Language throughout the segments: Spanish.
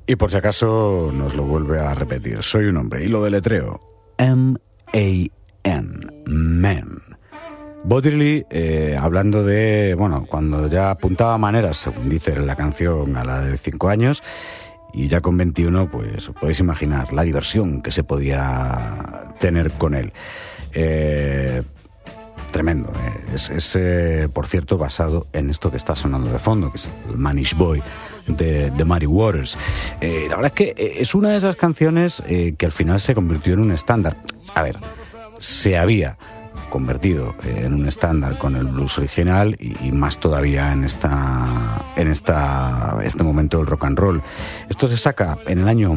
Y por si acaso nos lo vuelve a repetir. Soy un hombre y lo deletreo. M-A-N. Man. Bo Diddley, hablando de, bueno, cuando ya apuntaba maneras, según dice la canción, a la de 5 años, y ya con 21, pues podéis imaginar la diversión que se podía tener con él. Tremendo. Es por cierto, basado en esto que está sonando de fondo, que es el Manish Boy de Muddy Waters. La verdad es que es una de esas canciones que al final se convirtió en un estándar. A ver, se había convertido en un estándar con el blues original y más todavía en este momento del rock and roll. Esto se saca en el año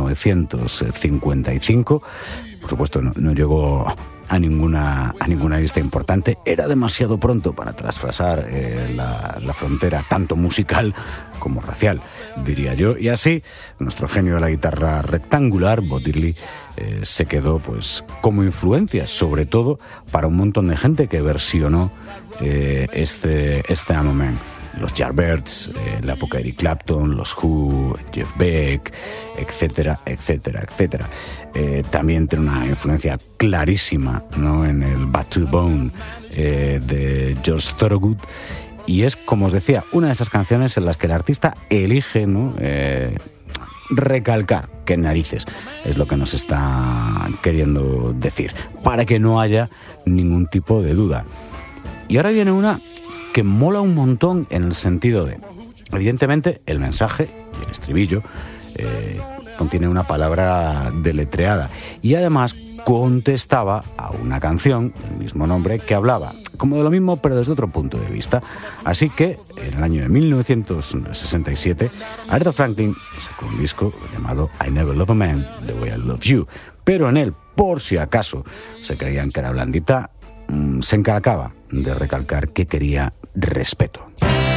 1955. Por supuesto, no llegó a ninguna lista importante. Era demasiado pronto para traspasar la frontera tanto musical como racial, diría yo, y así nuestro genio de la guitarra rectangular, Bo Diddley, se quedó pues como influencia, sobre todo para un montón de gente que versionó este I'm a Man. Los Yardbirds, la época de Eric Clapton, los Who, Jeff Beck, etcétera, etcétera, etcétera. También tiene una influencia clarísima, ¿no?, en el Bad to the Bone de George Thorogood, y es, como os decía, una de esas canciones en las que el artista elige, ¿no?, recalcar qué narices es lo que nos está queriendo decir, para que no haya ningún tipo de duda. Y ahora viene una que mola un montón en el sentido de, evidentemente, el mensaje y el estribillo contiene una palabra deletreada y además contestaba a una canción del mismo nombre que hablaba como de lo mismo pero desde otro punto de vista. Así que en el año de 1967 Aretha Franklin sacó un disco llamado I Never Love a Man The Way I Love You, pero en él, por si acaso se creían que era blandita, se encargaba de recalcar que quería respeto.